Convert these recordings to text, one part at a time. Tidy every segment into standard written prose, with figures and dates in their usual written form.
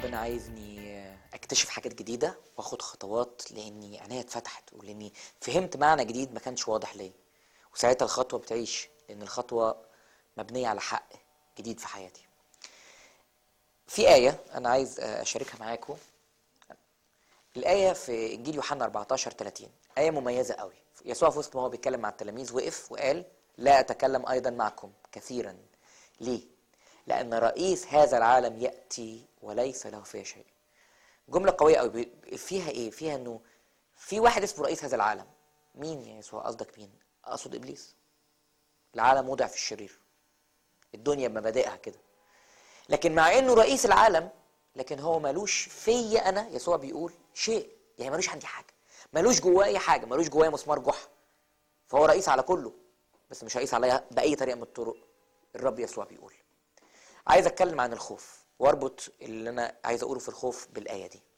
ربنا عايزني اكتشف حاجات جديدة واخد خطوات، لاني عينيا اتفتحت ولاني فهمت معنى جديد ما كانش واضح ليا. وساعتها الخطوة بتعيش، لان الخطوة مبنية على حق جديد في حياتي. في آية انا عايز اشاركها معاكم. الآية في انجيل يوحنا 14:30، آية مميزة قوي. يسوع في وسط ما هو بيتكلم مع التلاميذ وقف وقال: لا اتكلم ايضا معكم كثيرا. ليه؟ لان رئيس هذا العالم يأتي وليس له فيه شيء. جملة قوية قوي. فيها ايه؟ فيها انه في واحد اسمه رئيس هذا العالم. مين يا يسوع؟ قصدك مين؟ اقصد ابليس. العالم وضع في الشرير، الدنيا بمبادئها كده. لكن مع انه رئيس العالم، لكن هو مالوش فيا انا. يسوع بيقول شيء، يعني مالوش عندي حاجة، مالوش جوايا حاجة، مالوش جوايا مسمار جحا. فهو رئيس على كله، بس مش رئيس عليا بأي طريقة من الطرق. الرب يسوع بيقول. عايز اتكلم عن الخوف واربط اللي انا عايز اقوله في الخوف بالآية دي.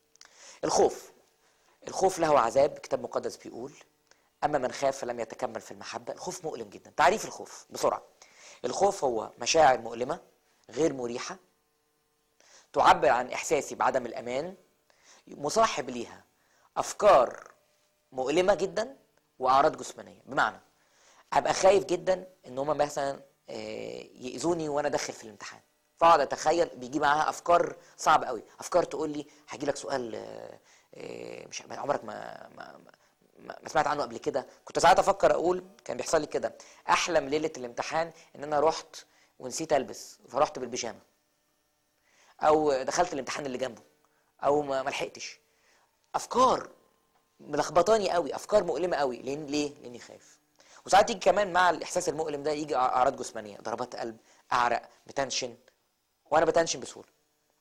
الخوف له عذاب. كتاب مقدس بيقول: اما من خاف فلم يتكمل في المحبة. الخوف مؤلم جدا. تعريف الخوف بسرعة: الخوف هو مشاعر مؤلمة غير مريحة، تعبر عن احساسي بعدم الامان، مصاحب ليها افكار مؤلمة جدا واعراض جسمانية. بمعنى ابقى خايف جدا ان هما مثلا يأذوني وانا داخل في الامتحان، فاقعد اتخيل بيجي معاها افكار صعبه قوي. افكار تقول لي هيجي لك سؤال مش عمرك ما سمعت عنه قبل كده. كنت ساعات افكر اقول، كان بيحصل لي كده، احلم ليله الامتحان ان انا رحت ونسيت البس فرحت بالبيجامه، او دخلت الامتحان اللي جنبه، او ما لحقتش. افكار ملخبطاني قوي، افكار مؤلمه قوي. ليه؟ لاني خايف. وساعات يجي كمان مع الاحساس المؤلم ده يجي اعراض جسمانيه، ضربات قلب، اعرق، بتنشن، وانا بتنشن بسهوله.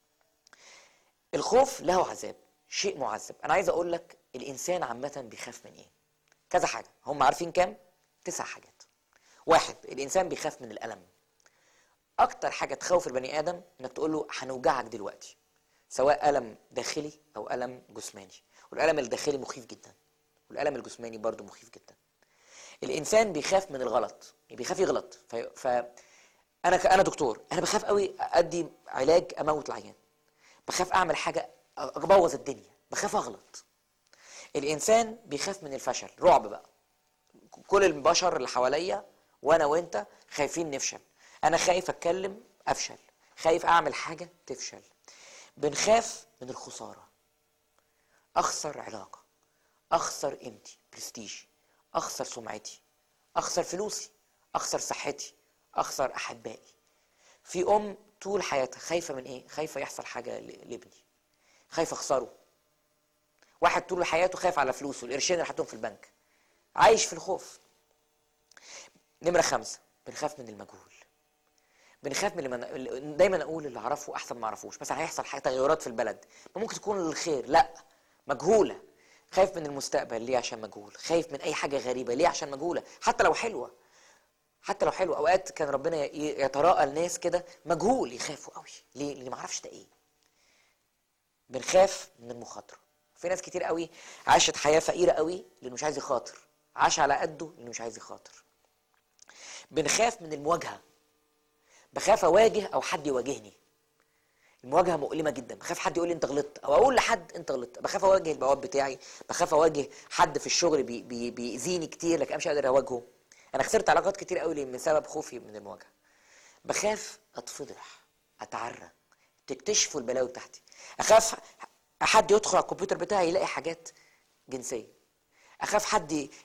الخوف له عذاب، شيء معذب. انا عايز اقول لك الانسان عامه بيخاف من ايه؟ كذا حاجه. هم عارفين كام؟ 9 حاجات. واحد، الانسان بيخاف من الالم. اكتر حاجه تخوف البني ادم انك تقول له هنوجعك دلوقتي، سواء الم داخلي او الم جسماني. والالم الداخلي مخيف جدا، والالم الجسماني برضو مخيف جدا. الانسان بيخاف من الغلط، بيخاف يغلط. انا دكتور، انا بخاف قوي ادي علاج اموت العيان، بخاف اعمل حاجه ابوظ الدنيا، بخاف اغلط. الانسان بيخاف من الفشل، رعب بقى. كل البشر اللي حواليا وانا وانت خايفين نفشل. انا خايف اتكلم افشل، خايف اعمل حاجه تفشل. بنخاف من الخساره، اخسر علاقه، اخسر قيمتي برستيجي، اخسر سمعتي، اخسر فلوسي، اخسر صحتي، اخسر احبائي. في طول حياتها خايفه من ايه؟ خايفه يحصل حاجه لابني، خايفه اخسره. واحد طول حياته خايف على فلوسه، القرشين اللي حطهم في البنك، عايش في الخوف. نمره 5، بنخاف من المجهول. بنخاف من دايما اقول اللي اعرفه احسن ما اعرفوش. مثلا هيحصل حاجه، تغيرات في البلد، ما ممكن تكون للخير، لا، مجهوله. خايف من المستقبل، ليه؟ عشان مجهول. خايف من اي حاجه غريبه، ليه؟ عشان مجهوله. حتى لو حلوه، حتى لو حلوه. اوقات كان ربنا يتراءى الناس كده مجهول يخافوا قوي. ليه؟ لاني ما اعرفش ده ايه. بنخاف من المخاطره. في ناس كتير قوي عاشت حياه فقيره قوي لانه مش عايز يخاطر، عاش على قده لانه مش عايز يخاطر. بنخاف من المواجهه، بخاف اواجه او حد يواجهني. المواجهه مؤلمه جدا. بخاف حد يقول لي انت غلطت، او اقول لحد انت غلطت. بخاف اواجه البواب بتاعي، بخاف اواجه حد في الشغل بيأذيني كتير لكن مش قادر اواجهه. انا خسرت علاقات كتير قوي من سبب خوفي من المواجهه. بخاف اتفضح، اتعرى، تكتشفوا البلاوي بتاعتي. اخاف حد يدخل على الكمبيوتر بتاعي يلاقي حاجات جنسيه. اخاف حد